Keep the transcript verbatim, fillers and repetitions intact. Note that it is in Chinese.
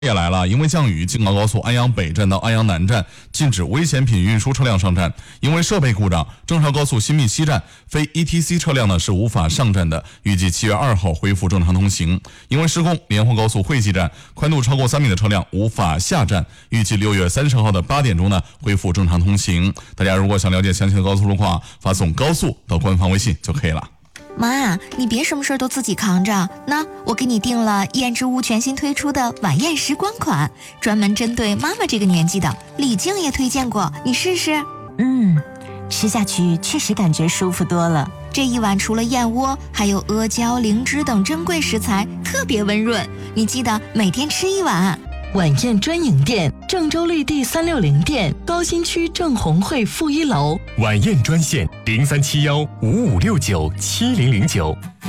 也来了，因为降雨，京广高速安阳北站到安阳南站禁止危险品运输车辆上站。因为设备故障，郑绍高速新密西站非 E T C 车辆呢是无法上站的，预计七月二号恢复正常通行。因为施工，莲花高速惠济站宽度超过三米的车辆无法下站，预计六月三十号的八点钟呢恢复正常通行。大家如果想了解详细的高速路况，发送高速到官方微信就可以了。 妈，你别什么事都自己扛着，那我给你订了燕之屋全新推出的晚宴时光款，专门针对妈妈这个年纪的，李静也推荐过，你试试。 嗯，吃下去确实感觉舒服多了。 这一碗除了燕窝，还有阿胶、灵芝等珍贵食材，特别温润，你记得每天吃一碗。 晚宴专营店，郑州绿地三六零店，高新区郑红会负一楼。 晚宴专线零三七幺五五六九七零零九。